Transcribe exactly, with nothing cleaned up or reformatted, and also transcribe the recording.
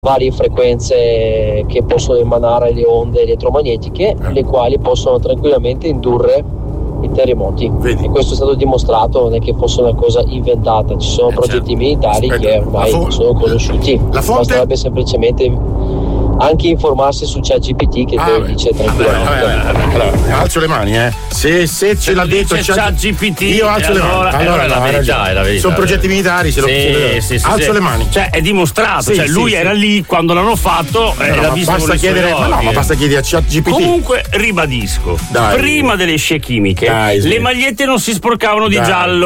varie frequenze che possono emanare le onde elettromagnetiche, eh. le quali possono tranquillamente indurre i terremoti. Vedi. E questo è stato dimostrato, non è che fosse una cosa inventata, ci sono eh, progetti certo. militari Aspetta. che ormai fo- sono conosciuti. La fonte? Basterebbe semplicemente anche informarsi su ChatGPT che ah, te lo dice tranquillamente. Vabbè, vabbè, allora, alzo le mani, eh. Se, se ce l'ha detto ChatGPT, io alzo allora, le mani. Allora, allora no, la verità, è la verità. Sono progetti militari, se sì, lo se sì, sì, alzo sì. le mani. Cioè, è dimostrato, sì, cioè sì, lui sì. era lì quando l'hanno fatto, no, eh, no, l'ha ma visto basta chiedere, ma no, ma basta chiedere a ChatGPT. Comunque ribadisco, Dai. prima delle scie chimiche, Dai, le magliette non si sporcavano di Dai. giallo.